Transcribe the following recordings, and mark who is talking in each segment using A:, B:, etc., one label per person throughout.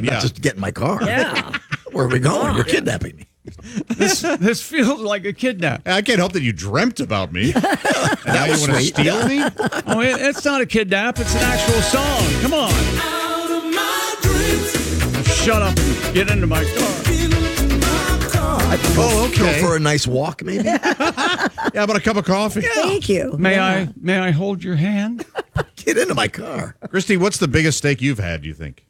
A: not just get in my car.
B: Yeah.
A: Where are we going? You're kidnapping me.
C: This feels like a kidnap.
D: I can't help that you dreamt about me. Now you want to steal me?
C: Oh, it's not a kidnap. It's an actual song. Come on. Shut up and get into my car.
A: Go for a nice walk, maybe.
D: Yeah, about a cup of coffee.
B: Thank you.
C: May I hold your hand?
A: Get into my car.
D: Christy, what's the biggest steak you've had, you think?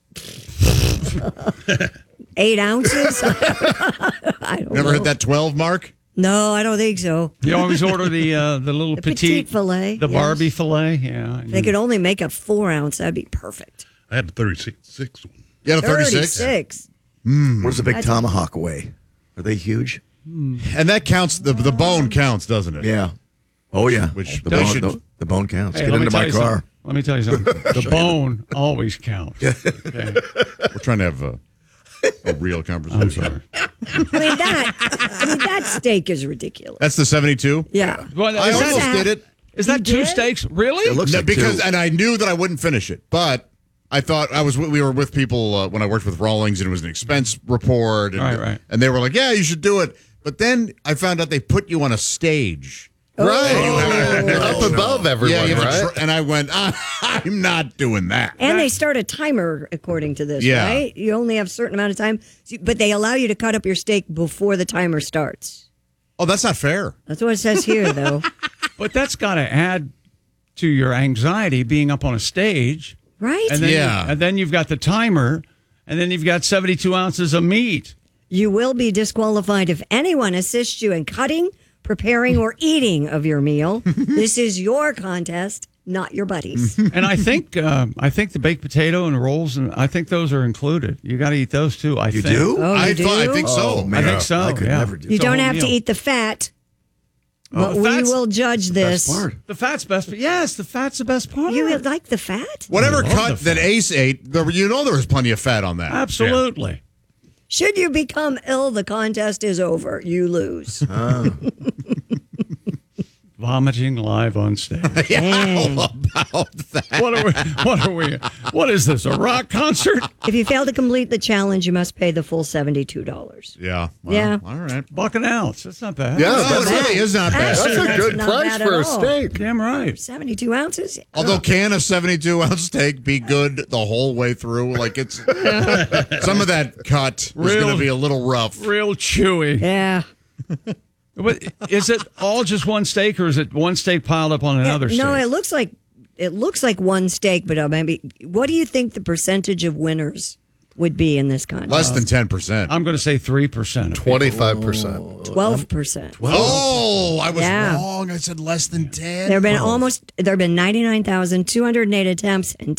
B: 8 ounces? I don't
D: Never
B: know.
D: hit that 12 mark?
B: No, I don't think so.
C: You always order the little
B: The petite filet,
C: the
B: yes.
C: Barbie filet. Yeah,
B: They could only make a 4 ounce. That'd be perfect.
E: I had a 36 one.
D: You had a 36?
B: 36.
A: What does a big tomahawk weigh? Are they huge?
D: And that counts, the bone counts, doesn't it?
A: Yeah. Oh, yeah.
D: Which
A: the
D: they
A: bone,
D: should-
A: the bone counts.
C: Hey,
A: Get
C: let me
A: into
C: tell
A: my
C: you
A: car.
C: something. Let me tell you something. The bone always counts. Okay.
D: We're trying to have a real conversation.
C: I'm sorry.
B: that steak is ridiculous.
D: That's the 72?
B: Yeah.
C: Well,
D: I
C: is that-
D: almost did it.
C: Is that
B: You
C: 2
B: did?
C: steaks? Really?
A: It looks
D: No,
A: like
D: because
A: two.
D: and I knew that I wouldn't finish it, but I thought we were with people when I worked with Rawlings, and it was an expense report, and,
C: Right.
D: and they were like, "Yeah, you should do it." But then I found out they put you on a stage,
E: Up above everyone,
D: yeah, you have to
E: right?
D: and I went, "I'm not doing that."
B: And they start a timer according to this,
D: Yeah.
B: right? You only have a certain amount of time, but they allow you to cut up your steak before the timer starts.
D: Oh, that's not fair.
B: That's what it says here, though.
C: But that's got to add to your anxiety being up on a stage.
B: Right?
C: And then
D: Yeah.
C: and then you've got the timer, and then you've got 72 ounces of meat.
B: You will be disqualified if anyone assists you in cutting, preparing, or eating of your meal. This is your contest, not your buddies.
C: And I think the baked potato and rolls, and I think those are included. You got to eat those too.
A: You do?
B: Oh, you
D: I
B: do?
D: think so.
A: Oh, man.
C: I think so,
A: I could
C: yeah.
A: never do
B: You
C: It's a
B: don't
C: whole
B: have to
C: meal.
B: eat the fat, but
C: the
B: we
C: fat's
B: will judge this.
A: Best part.
C: The fat's best. Yes, the fat's the best part.
B: You like the fat?
D: Whatever
C: I love
D: cut
C: the
D: that
C: fat.
D: Ace ate, there was plenty of fat on that.
C: Absolutely.
B: Should you become ill, the contest is over. You lose.
C: Vomiting live on stage.
B: Dang.
D: About that.
C: What is this, a rock concert?
B: If you fail to complete the challenge, you must pay the full $72.
D: Yeah. Well,
B: Yeah.
D: All right.
C: Buck an ounce. That's not bad.
E: Yeah,
D: No, it really is not bad.
E: That's a
B: That's
E: good
B: not
E: price
B: bad
E: for
B: at
E: a
B: all.
E: steak.
C: Damn right.
B: 72 ounces?
D: Although can a 72-ounce steak be good the whole way through? Like it's some of that cut is
C: Real-
D: going to be a little rough.
C: Real chewy.
B: Yeah.
C: But is it all just one steak, or is it one steak piled up on another steak?
B: No, it looks like one steak, but maybe. What do you think the percentage of winners would be in this contest?
D: Less than 10%.
C: I'm going to say 3%.
E: 25%.
B: 12%.
D: Oh, I was
B: Yeah.
D: wrong. I said less than 10.
B: There have been 99,208 attempts and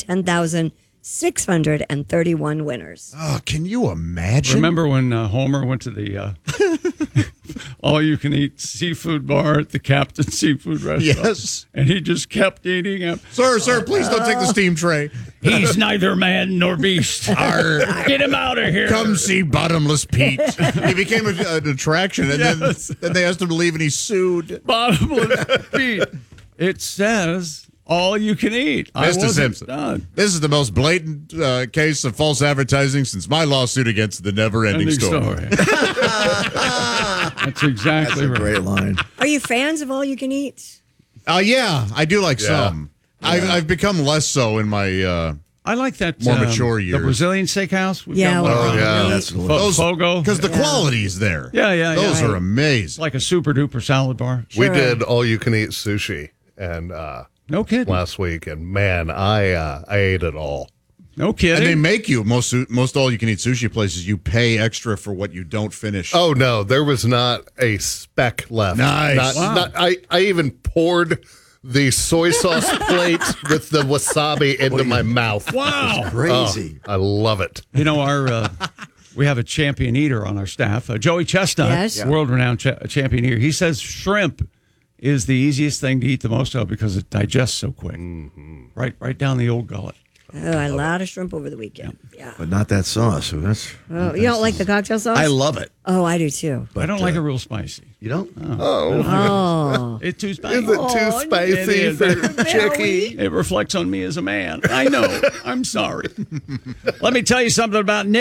B: 10,631 winners.
D: Oh, can you imagine?
C: Remember when Homer went to the all-you-can-eat seafood bar at the Captain Seafood Restaurant?
D: Yes.
C: And he just kept eating them.
D: Sir, please don't take the steam tray.
C: He's neither man nor beast. Get him out of here.
D: Come see Bottomless Pete. He became an attraction, and
C: Yes.
D: then they asked him to leave, and he sued.
C: Bottomless Pete. It says all you can eat. I
D: Mr.
C: wasn't
D: Simpson.
C: done.
D: This is the most blatant case of false advertising since my lawsuit against the never-ending
C: Ending
D: story.
C: That's exactly right.
A: Great line.
B: Are you fans of all you can eat?
D: Yeah, I do like
E: Yeah.
D: some. I've become less so in my
C: I like that
D: More mature
C: The
D: years.
C: Brazilian steakhouse. We've
B: Yeah.
C: got one
B: well,
C: around
E: yeah.
C: here.
A: That's
D: those
C: Fogo.
D: because the quality's there.
C: Yeah.
D: Those
C: Right.
D: are amazing.
C: It's like a super duper salad bar.
E: We
B: Sure.
E: did all you can eat sushi and
C: No kidding.
E: last week, and man, I ate it all.
C: No
D: And
C: kidding.
D: they make you most all-you-can-eat sushi places. You pay extra for what you don't finish.
E: Oh no, there was not a speck left.
D: Nice.
C: Wow.
E: I even poured the soy sauce plate with the wasabi into my mouth.
C: Wow.
A: Crazy.
E: I love it.
C: You know, we have a champion eater on our staff, Joey Chestnut,
B: Yes.
C: world-renowned champion eater. He says shrimp is the easiest thing to eat the most of because it digests so quick. Mm-hmm. Right down the old gullet.
B: Oh, I had a lot of shrimp over the weekend. Yeah.
A: But not that sauce. So that's.
B: Oh, you don't like the cocktail sauce?
A: I love it.
B: Oh, I do too.
C: I don't like it real spicy.
A: You don't?
B: Oh.
C: It's too spicy.
E: Is it too spicy
C: It
E: for
C: is.
E: Chicky?
C: It reflects on me as a man. I know. I'm sorry. Let me tell you something about Nick.